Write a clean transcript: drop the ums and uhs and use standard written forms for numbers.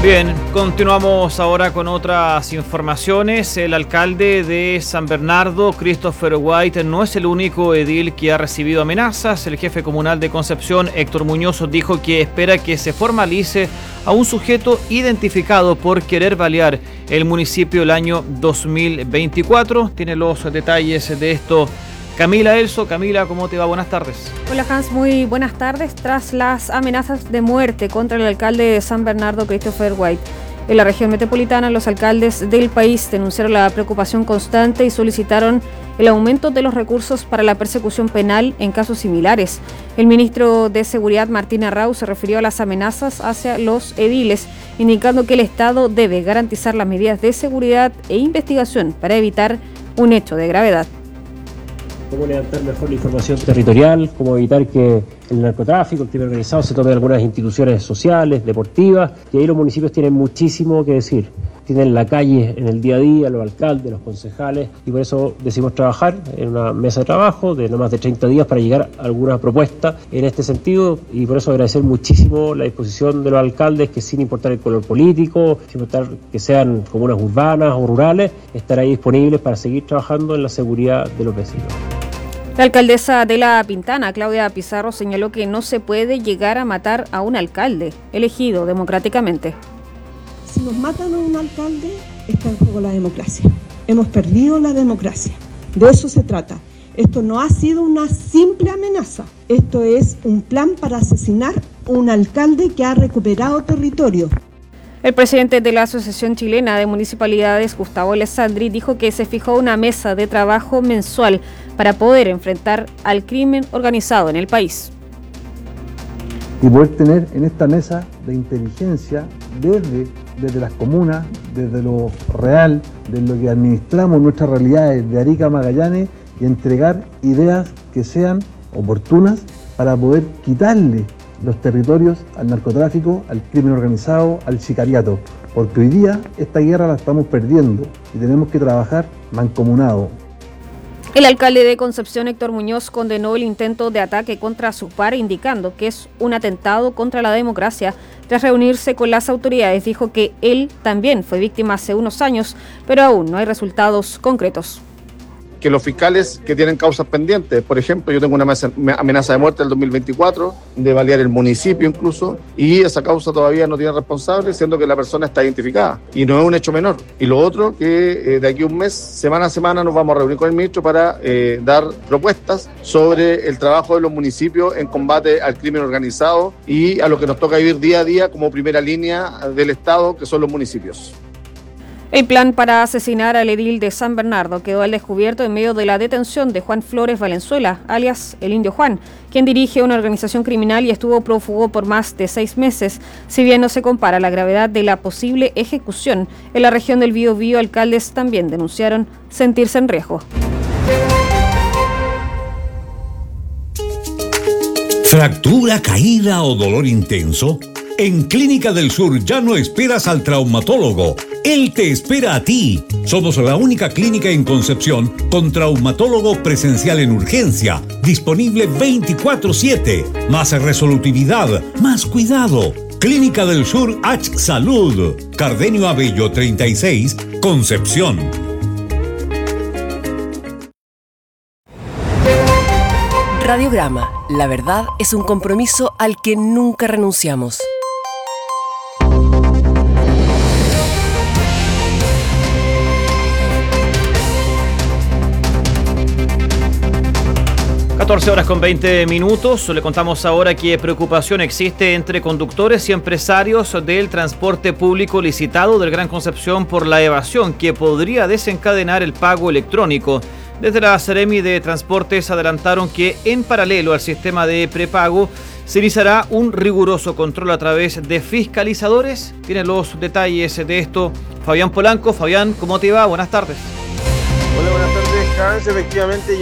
Bien, continuamos ahora con otras informaciones. El alcalde de San Bernardo, Christopher White, no es el único edil que ha recibido amenazas. El jefe comunal de Concepción, Héctor Muñoz, dijo que espera que se formalice a un sujeto identificado por querer balear el municipio el año 2024. Tiene los detalles de esto Camila Elso. Camila, ¿cómo te va? Buenas tardes. Hola Hans, muy buenas tardes. Tras las amenazas de muerte contra el alcalde de San Bernardo, Christopher White, en la región metropolitana, los alcaldes del país denunciaron la preocupación constante y solicitaron el aumento de los recursos para la persecución penal en casos similares. El ministro de Seguridad, Martín Arrau, se refirió a las amenazas hacia los ediles, indicando que el Estado debe garantizar las medidas de seguridad e investigación para evitar un hecho de gravedad. Cómo levantar mejor la información territorial, cómo evitar que el narcotráfico, el crimen organizado se tome de algunas instituciones sociales, deportivas, y ahí los municipios tienen muchísimo que decir. Tienen la calle en el día a día, los alcaldes, los concejales, y por eso decidimos trabajar en una mesa de trabajo de no más de 30 días para llegar a alguna propuesta en este sentido, y por eso agradecer muchísimo la disposición de los alcaldes que, sin importar el color político, sin importar que sean comunas urbanas o rurales, estar ahí disponibles para seguir trabajando en la seguridad de los vecinos. La alcaldesa de La Pintana, Claudia Pizarro, señaló que no se puede llegar a matar a un alcalde elegido democráticamente. Si nos matan a un alcalde, está en juego la democracia. Hemos perdido la democracia. De eso se trata. Esto no ha sido una simple amenaza. Esto es un plan para asesinar a un alcalde que ha recuperado territorio. El presidente de la Asociación Chilena de Municipalidades, Gustavo Alessandri, dijo que se fijó una mesa de trabajo mensual para poder enfrentar al crimen organizado en el país. Y poder tener en esta mesa de inteligencia desde las comunas, desde lo real, de lo que administramos nuestras realidades de Arica a Magallanes, y entregar ideas que sean oportunas para poder quitarle los territorios al narcotráfico, al crimen organizado, al sicariato, porque hoy día esta guerra la estamos perdiendo y tenemos que trabajar mancomunado. El alcalde de Concepción, Héctor Muñoz, condenó el intento de ataque contra su par, indicando que es un atentado contra la democracia. Tras reunirse con las autoridades, dijo que él también fue víctima hace unos años, pero aún no hay resultados concretos. Que los fiscales que tienen causas pendientes, por ejemplo, yo tengo una amenaza de muerte del 2024, de balear el municipio incluso, y esa causa todavía no tiene responsable, siendo que la persona está identificada, y no es un hecho menor. Y lo otro, que de aquí a un mes, semana a semana, nos vamos a reunir con el ministro para dar propuestas sobre el trabajo de los municipios en combate al crimen organizado y a lo que nos toca vivir día a día como primera línea del Estado, que son los municipios. El plan para asesinar al edil de San Bernardo quedó al descubierto en medio de la detención de Juan Flores Valenzuela, alias el Indio Juan, quien dirige una organización criminal y estuvo prófugo por más de 6 meses. Si bien no se compara la gravedad de la posible ejecución, en la región del Biobío, alcaldes también denunciaron sentirse en riesgo. ¿Fractura, caída o dolor intenso? En Clínica del Sur ya no esperas al traumatólogo. Él te espera a ti. Somos la única clínica en Concepción con traumatólogo presencial en urgencia, disponible 24/7. Más resolutividad, más cuidado. Clínica del Sur H Salud. Cardenio Abello 36, Concepción. Radiograma. La verdad es un compromiso al que nunca renunciamos. (14:20). Le contamos ahora que preocupación existe entre conductores y empresarios del transporte público licitado del Gran Concepción por la evasión que podría desencadenar el pago electrónico. Desde la Seremi de Transportes adelantaron que en paralelo al sistema de prepago se iniciará un riguroso control a través de fiscalizadores. Tiene los detalles de esto Fabián Polanco. Fabián, ¿cómo te va? Buenas tardes. Hola, buenas tardes, Hans. Efectivamente,